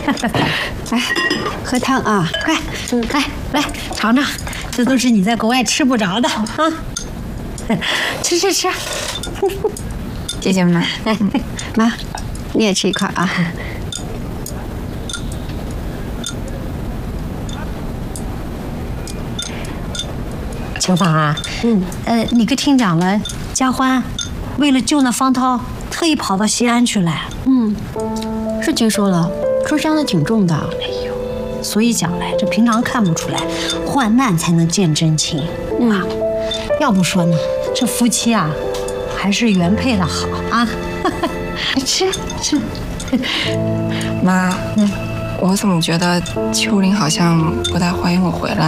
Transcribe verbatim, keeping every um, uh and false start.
来，喝汤啊，快，嗯，来来尝尝，这都是你在国外吃不着的啊。吃吃吃， 谢谢妈。 来，妈，你也吃一块啊。秋芳啊，嗯，呃，你可听讲了，佳欢为了救那方涛，特意跑到西安去了。嗯，是听说了，说伤得挺重的。哎呦，所以讲来，这平常看不出来，患难才能见真情。嗯、啊，要不说呢，这夫妻啊，还是原配的好啊。吃吃， 妈，嗯，我怎么觉得秋玲好像不太欢迎我回来？